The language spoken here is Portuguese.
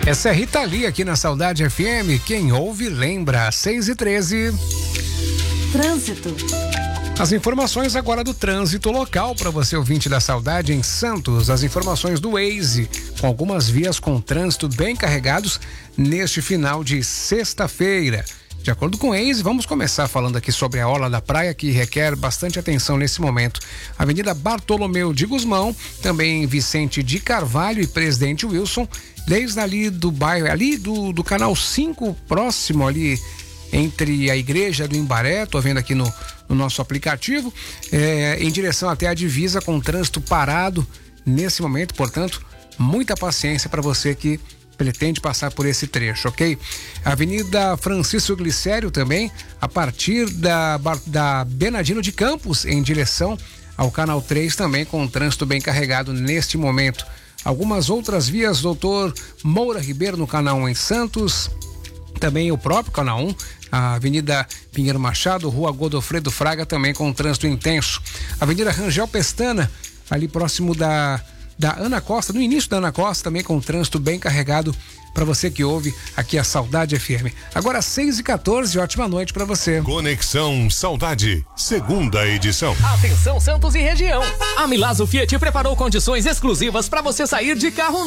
Essa é Rita Lee aqui na Saudade FM. Quem ouve lembra. 6h13. Trânsito. As informações agora do trânsito local para você ouvinte da Saudade em Santos. As informações do Waze, com algumas vias com trânsito bem carregados neste final de sexta-feira. De acordo com o Waze, vamos começar falando aqui sobre a orla da praia, que requer bastante atenção nesse momento. Avenida Bartolomeu de Gusmão, também Vicente de Carvalho e Presidente Wilson, desde ali do bairro, ali do canal 5, próximo ali entre a igreja do Imbaré, tô vendo aqui no nosso aplicativo, em direção até a divisa, com trânsito parado nesse momento. Portanto, muita paciência para você que pretende passar por esse trecho, ok? Avenida Francisco Glicério também, a partir da Bernardino de Campos, em direção ao canal 3, também com trânsito bem carregado neste momento. Algumas outras vias, Doutor Moura Ribeiro no canal 1 em Santos, também o próprio canal 1, a Avenida Pinheiro Machado, Rua Godofredo Fraga, também com trânsito intenso. Avenida Rangel Pestana, ali próximo da Ana Costa, no início da Ana Costa, também com trânsito bem carregado para você que ouve aqui a Saudade FM. Agora 6h14, ótima noite para você. Conexão Saudade, segunda edição. Atenção Santos e região. A Milazzo Fiat preparou condições exclusivas para você sair de carro